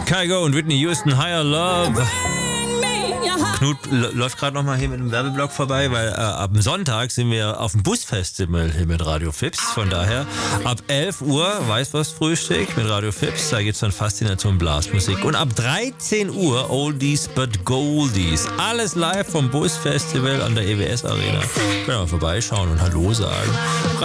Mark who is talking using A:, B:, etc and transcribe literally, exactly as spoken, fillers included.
A: Kygo und Whitney Houston, Higher Love. Knut l- läuft gerade noch mal hier mit einem Werbeblock vorbei, weil äh, ab Sonntag sind wir auf dem Busfestival hier mit Radio Fips. Von daher ab elf Uhr Weißwurstfrühstück mit Radio Fips. Da gibt es dann Faszination Blasmusik. Und ab dreizehn Uhr Oldies but Goldies. Alles live vom Busfestival an der E W S Arena. Können wir mal vorbeischauen und Hallo sagen.